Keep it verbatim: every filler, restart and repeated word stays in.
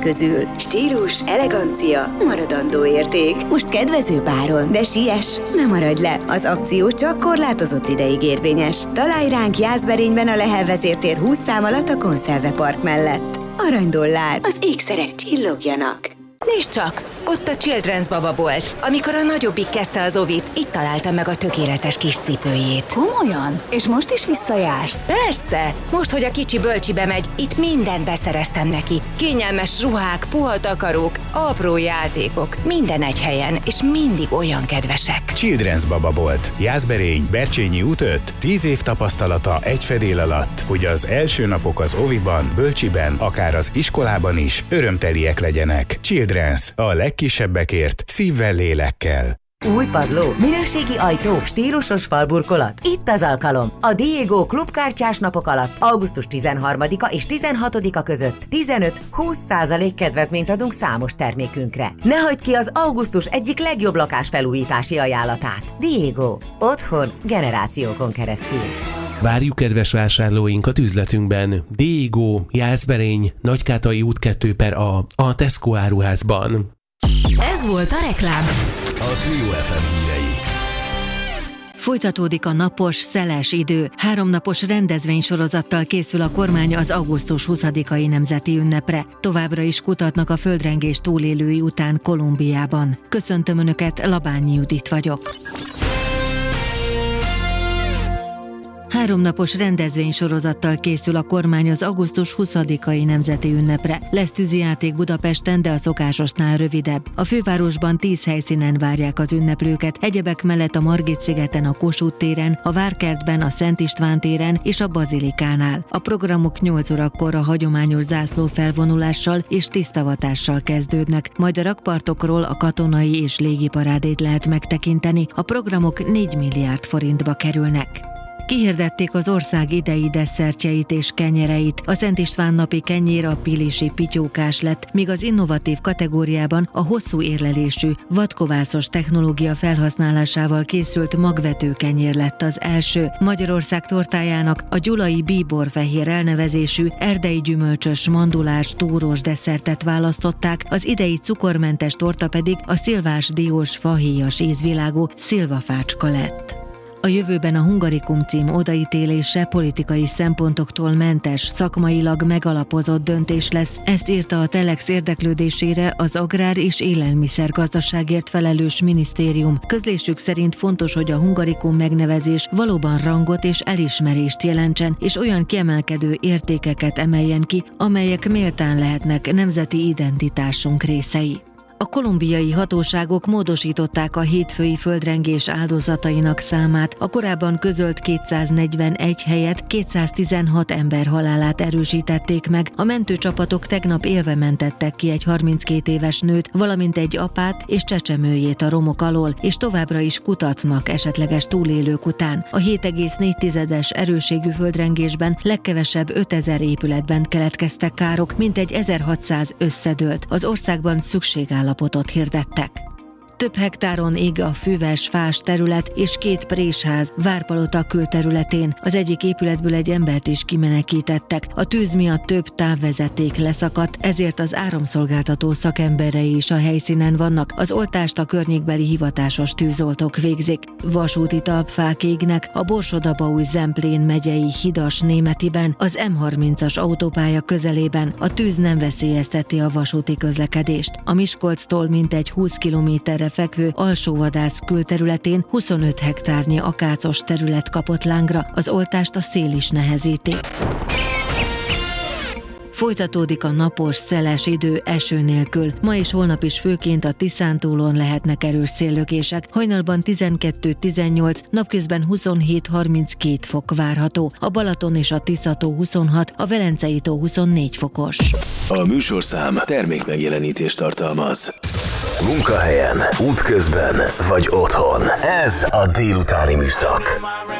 közül. Stílus, elegancia, maradandó érték. Most kedvező áron, de siess, ne maradj le. Az akció csak korlátozott ideig érvényes. Találj ránk Jászberényben a Lehel vezértér húsz szám alatt a Konszerve Park mellett. Aranydollár, az ékszerek csillogjanak. Nézd csak, ott a Children's bababolt. Amikor a nagyobbik kezdte az ovit, itt találta meg a tökéletes kis cipőjét. Komolyan? És most is visszajársz? Persze! Most, hogy a kicsi bölcsibe megy, itt mindent beszereztem neki. Kényelmes ruhák, puha takarók, apró játékok, minden egy helyen, és mindig olyan kedvesek. Children's bababolt. Jászberény, Bercsényi út öt. Tíz év tapasztalata egy fedél alatt, hogy az első napok az oviban, bölcsiben, akár az iskolában is örömteliek legyenek. Children's, a legkisebbekért, szívvel, lélekkel. Új padló, minőségi ajtó, stílusos falburkolat. Itt az alkalom. A Diego klubkártyás napok alatt augusztus tizenharmadika és tizenhatodika között tizenöt-húsz százalék kedvezményt adunk számos termékünkre. Ne hagyd ki az augusztus egyik legjobb lakásfelújítási ajánlatát. Diego. Otthon generációkon keresztül. Várjuk kedves vásárlóinkat üzletünkben. Diego, Jászberény, Nagykátai út kettő per A, a Tesco áruházban. Ez volt a reklám. A Trio ef em hírei. Folytatódik a napos, szeles idő. Háromnapos rendezvénysorozattal készül a kormány az augusztus huszadikai nemzeti ünnepre. Továbbra is kutatnak a földrengés túlélői után Kolumbiában. Köszöntöm Önöket, Labányi Judit vagyok. Háromnapos rendezvénysorozattal készül a kormány az augusztus huszadikai nemzeti ünnepre. Lesz tűzijáték Budapesten, de a szokásosnál rövidebb. A fővárosban tíz helyszínen várják az ünneplőket, egyebek mellett a Margit-szigeten, a Kossuth téren, a Várkertben, a Szent István téren és a Bazilikánál. A programok nyolc órakor a hagyományos zászlófelvonulással és tisztavatással kezdődnek, majd a rakpartokról a katonai és légiparádét lehet megtekinteni. A programok négy milliárd forintba kerülnek. Kihirdették az ország idei desszertjeit és kenyereit. A Szent István napi kenyér a pilisi pityókás lett, míg az innovatív kategóriában a hosszú érlelésű, vadkovászos technológia felhasználásával készült magvető kenyér lett az első. Magyarország tortájának a gyulai bíborfehér elnevezésű erdei gyümölcsös, mandulás, túrós desszertet választották, az idei cukormentes torta pedig a szilvás diós fahéjas ízvilágú szilvafácska lett. A jövőben a Hungarikum cím odaítélése politikai szempontoktól mentes, szakmailag megalapozott döntés lesz. Ezt írta a Telex érdeklődésére az Agrár- és Élelmiszergazdaságért felelős minisztérium. Közlésük szerint fontos, hogy a Hungarikum megnevezés valóban rangot és elismerést jelentsen, és olyan kiemelkedő értékeket emeljen ki, amelyek méltán lehetnek nemzeti identitásunk részei. A kolumbiai hatóságok módosították a hétfői földrengés áldozatainak számát. A korábban közölt kétszáznegyvenegy helyett kétszáztizenhat ember halálát erősítették meg. A mentőcsapatok tegnap élve mentettek ki egy harminckét éves nőt, valamint egy apát és csecsemőjét a romok alól, és továbbra is kutatnak esetleges túlélők után. A hét egész négy erőségű földrengésben legkevesebb ötezer épületben keletkeztek károk, mintegy ezerhatszáz összedőlt. Az országban szükségállapot állapotot hirdettek. Több hektáron ég a füves, fás terület és két présház Várpalota külterületén. Az egyik épületből egy embert is kimenekítettek. A tűz miatt több távvezeték leszakadt, ezért az áramszolgáltató szakemberei is a helyszínen vannak. Az oltást a környékbeli hivatásos tűzoltók végzik. Vasúti talpfák égnek a Borsod-Abaúj-Zemplén megyei Hidas-Németiben, az M harmincas autópálya közelében. A tűz nem veszélyezteti a vasúti közlekedést. A Miskolctól mintegy húsz kilométerre fekvő Alsóvadász külterületén huszonöt hektárnyi akácos terület kapott lángra, az oltást a szél is nehezíti. Folytatódik a napos, szeles idő eső nélkül. Ma és holnap is főként a Tiszántúlon lehetnek erős széllökések. Hajnalban tizenkettő-tizennyolc, napközben huszonhét harminckét fok várható. A Balaton és a Tisza-tó huszonhat, a Velencei tó huszonnégy fokos. A műsorszám termékmegjelenítést tartalmaz. Munkahelyen, útközben vagy otthon. Ez a délutáni műszak.